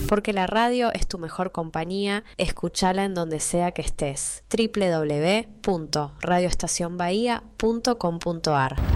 Porque la radio es tu mejor compañía, escúchala en donde sea que estés. www.radioestacionbahía.com.ar